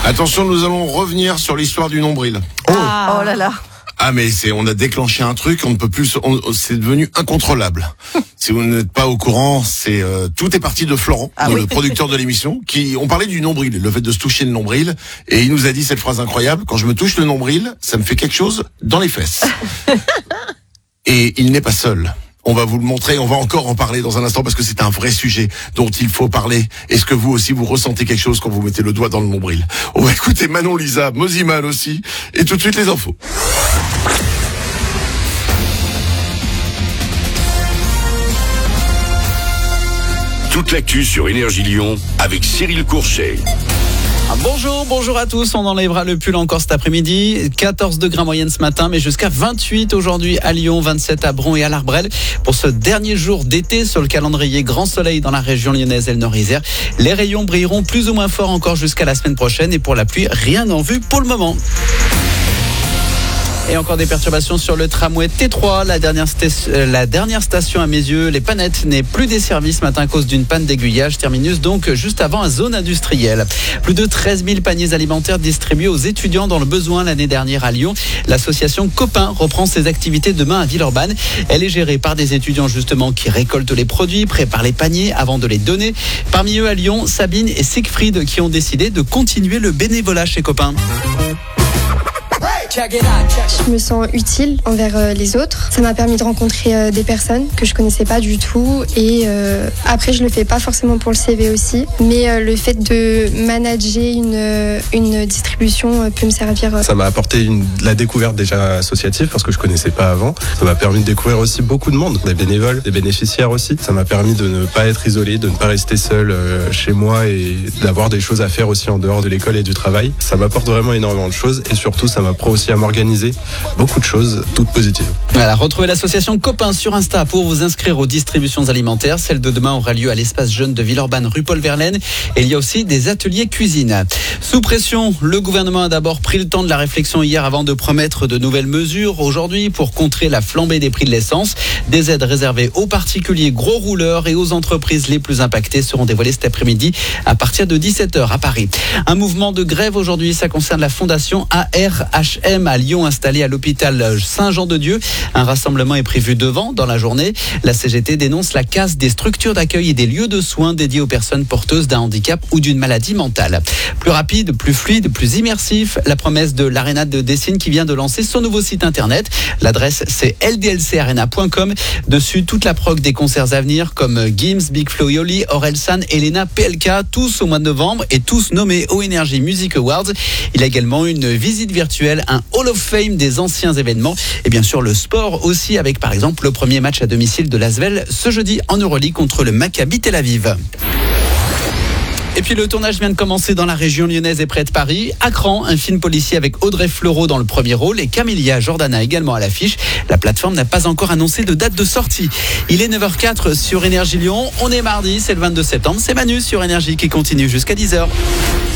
Attention, nous allons revenir sur l'histoire du nombril. Oh là là. Ah mais on a déclenché un truc, on ne peut plus, c'est devenu incontrôlable. Si vous n'êtes pas au courant, tout est parti de Florent, le producteur de l'émission, on parlait du nombril, le fait de se toucher le nombril, et il nous a dit cette phrase incroyable: quand je me touche le nombril, ça me fait quelque chose dans les fesses. Et il n'est pas seul. On va vous le montrer, on va encore en parler dans un instant parce que c'est un vrai sujet dont il faut parler. Est-ce que vous aussi vous ressentez quelque chose quand vous mettez le doigt dans le nombril? On va écouter Manon Lisa, Moziman aussi, et tout de suite les infos. Toute l'actu sur Énergie Lyon avec Cyril Courchet. Bonjour à tous, on enlèvera le pull encore cet après-midi, 14 degrés moyenne ce matin, mais jusqu'à 28 aujourd'hui à Lyon, 27 à Bron et à l'Arbrel. Pour ce dernier jour d'été sur le calendrier, grand soleil dans la région lyonnaise et le Nord-Isère. Les rayons brilleront plus ou moins fort encore jusqu'à la semaine prochaine, et pour la pluie, rien en vue pour le moment. Et encore des perturbations sur le tramway T3, la dernière station à mes yeux, les Panettes, n'est plus desservie ce matin à cause d'une panne d'aiguillage. Terminus donc juste avant la zone industrielle. Plus de 13 000 paniers alimentaires distribués aux étudiants dans le besoin l'année dernière à Lyon. L'association Copain reprend ses activités demain à Villeurbanne. Elle est gérée par des étudiants justement qui récoltent les produits, préparent les paniers avant de les donner. Parmi eux à Lyon, Sabine et Siegfried qui ont décidé de continuer le bénévolat chez Copain. Je me sens utile envers les autres. Ça m'a permis de rencontrer des personnes que je connaissais pas du tout. Et après, je le fais pas forcément pour le CV aussi. Mais le fait de manager une distribution peut me servir. Ça m'a apporté la découverte déjà associative parce que je connaissais pas avant. Ça m'a permis de découvrir aussi beaucoup de monde, des bénévoles, des bénéficiaires aussi. Ça m'a permis de ne pas être isolé, de ne pas rester seul chez moi et d'avoir des choses à faire aussi en dehors de l'école et du travail. Ça m'apporte vraiment énormément de choses et surtout ça m'apprend aussi à m'organiser. Beaucoup de choses, toutes positives. Voilà, retrouvez l'association Copain sur Insta pour vous inscrire aux distributions alimentaires. Celle de demain aura lieu à l'espace jeune de Villeurbanne, rue Paul Verlaine. Et il y a aussi des ateliers cuisine. Sous pression, le gouvernement a d'abord pris le temps de la réflexion hier avant de promettre de nouvelles mesures aujourd'hui pour contrer la flambée des prix de l'essence. Des aides réservées aux particuliers gros rouleurs et aux entreprises les plus impactées seront dévoilées cet après-midi à partir de 17h à Paris. Un mouvement de grève aujourd'hui, ça concerne la fondation ARHM à Lyon, installée à l'hôpital Saint-Jean-de-Dieu. Un rassemblement est prévu devant dans la journée. La CGT dénonce la casse des structures d'accueil et des lieux de soins dédiés aux personnes porteuses d'un handicap ou d'une maladie mentale. Plus rapide, plus fluide, plus immersif, la promesse de l'Arena de Dessine qui vient de lancer son nouveau site internet. L'adresse c'est ldlcarena.com. Dessus, toute la prog des concerts à venir comme Gims, Big Flo et Oli, Orelsan, Elena, PLK, tous au mois de novembre et tous nommés aux Energy Music Awards. Il y a également une visite virtuelle, un Hall of Fame des anciens événements et bien sûr le sport aussi avec par exemple le premier match à domicile de l'Asvel ce jeudi en Euroleague contre le Maccabi Tel Aviv. Et puis le tournage vient de commencer dans la région lyonnaise et près de Paris. À Cran, un film policier avec Audrey Fleurot dans le premier rôle et Camélia Jordana également à l'affiche. La plateforme n'a pas encore annoncé de date de sortie. Il est 9h04 sur Énergie Lyon. On est mardi, c'est le 22 septembre. C'est Manu sur Énergie qui continue jusqu'à 10h.